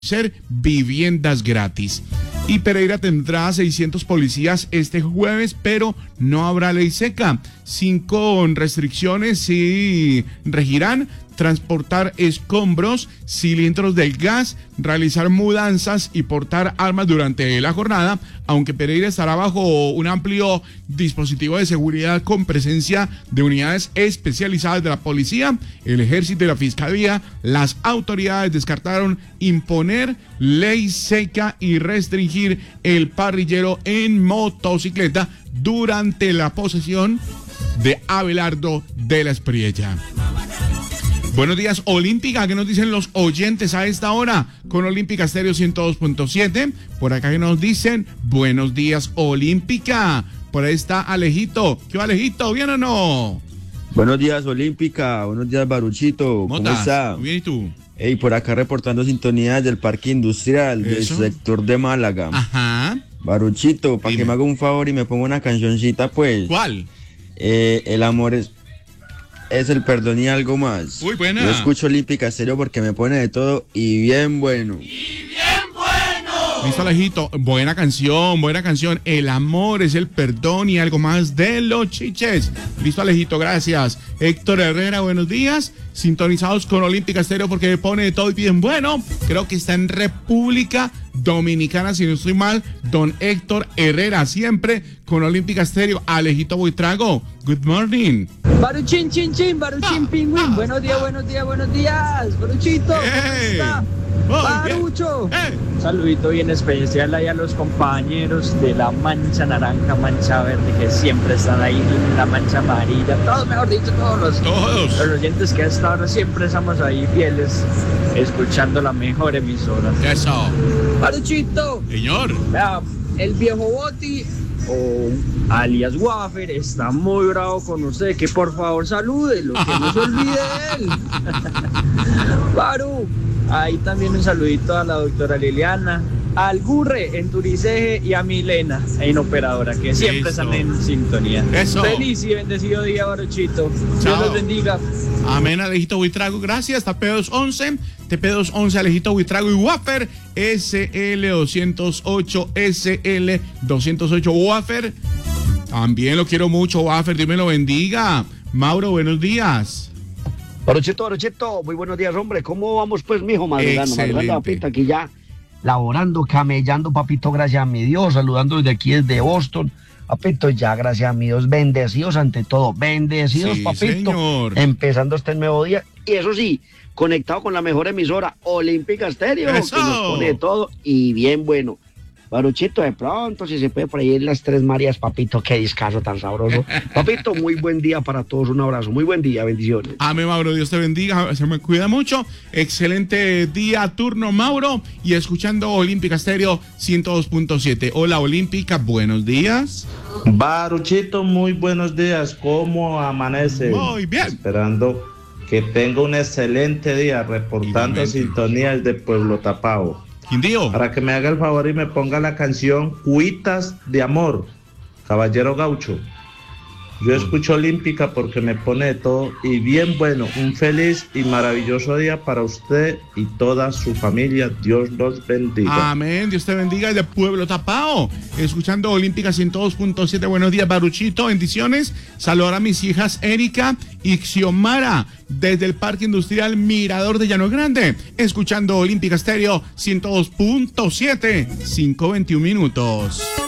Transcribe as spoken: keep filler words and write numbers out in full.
ser viviendas gratis. Y Pereira tendrá seiscientos policías este jueves, pero no habrá ley seca. Cinco restricciones sí regirán: transportar escombros, cilindros del gas, realizar mudanzas y portar armas durante la jornada, aunque Pereira estará bajo un amplio dispositivo de seguridad con presencia de unidades especializadas de la policía, el ejército y la fiscalía. Las autoridades descartaron imponer ley seca y restringir el parrillero en motocicleta durante la posesión de Abelardo de la Espriella. Buenos días, Olímpica. ¿Qué nos dicen los oyentes a esta hora? Con Olímpica Estéreo ciento dos punto siete. Por acá que nos dicen, buenos días, Olímpica. Por ahí está Alejito. ¿Qué va, Alejito? ¿Bien o no? Buenos días, Olímpica. Buenos días, Baruchito. ¿Cómo está? Muy bien, ¿y tú? Ey, por acá reportando sintonías del Parque Industrial del sector de Málaga. Ajá. Baruchito, para que me haga un favor y me ponga una cancioncita, pues. ¿Cuál? Eh, el amor es... es el perdón y algo más. Uy, buena. Yo escucho Olímpica Estéreo porque me pone de todo y bien bueno. ¡Y bien bueno! Listo, Alejito. Buena canción, buena canción. El amor es el perdón y algo más de los Chiches. Listo, Alejito, gracias. Héctor Herrera, buenos días. Sintonizados con Olímpica Estéreo porque me pone de todo y bien bueno. Creo que está en República Dominicana, si no estoy mal. Don Héctor Herrera, siempre con Olímpica Estéreo. Alejito Buitrago, good morning. Baruchín, chin, chin, Baruchín, ah, pingüín. Ah, buenos días, buenos días, buenos días. Baruchito, hey, ¿cómo está? Oh, Barucho. Hey. Un saludito bien especial ahí a los compañeros de la mancha naranja, mancha verde, que siempre están ahí, la mancha amarilla. Todos, mejor dicho, todos los, todos. los oyentes que hasta ahora siempre estamos ahí fieles, escuchando la mejor emisora. Eso. Baruchito. Señor. Vea, el viejo Boti, o alias Wafer, está muy bravo con usted, que por favor salúdelo, que no se olvide de él. Baru, ahí también un saludito a la doctora Liliana, al Gurre en Turiceje y a Milena en Operadora, que siempre Eso. están en sintonía. Eso. Feliz y bendecido día, Baruchito. Dios los bendiga. Amén, Alejito Buitrago, gracias. T P doscientos once, T P doscientos once, Alejito Buitrago y Wafer, S L doscientos ocho, S L doscientos ocho, Wafer. También lo quiero mucho, Wafer, Dios me lo bendiga. Mauro, buenos días. Baruchito, Baruchito, muy buenos días, hombre. ¿Cómo vamos, pues, mijo? Madrugando, madrugando, papito, aquí ya laborando, camellando, papito, gracias a mi Dios, saludando desde aquí, desde Boston. Papito, ya, gracias a mi Dios, bendecidos ante todo, bendecidos, sí, papito, señor. Empezando este nuevo día, y eso sí, conectado con la mejor emisora, Olímpica Estéreo, eso. Que nos pone de todo, y bien bueno. Baruchito, de pronto, si se puede por ahí en las Tres Marías, papito, qué discazo tan sabroso. Papito, muy buen día para todos, un abrazo, muy buen día, bendiciones. Amén, Mauro, Dios te bendiga, se me cuida mucho. Excelente día, turno, Mauro, y escuchando Olímpica Estéreo ciento dos punto siete. Hola, Olímpica, buenos días. Baruchito, muy buenos días, ¿cómo amanece? Muy bien. Esperando que tenga un excelente día, reportando sintonías de Pueblo Tapao. Quindío. Para que me haga el favor y me ponga la canción Cuitas de Amor, Caballero Gaucho. Yo escucho Olímpica porque me pone de todo y bien bueno. Un feliz y maravilloso día para usted y toda su familia. Dios los bendiga. Amén, Dios te bendiga desde Pueblo Tapao. Escuchando Olímpica ciento dos punto siete. Buenos días, Baruchito, bendiciones. Saludar a mis hijas Erika y Xiomara desde el Parque Industrial Mirador de Llano Grande. Escuchando Olímpica Estéreo ciento dos punto siete. cinco veintiún minutos.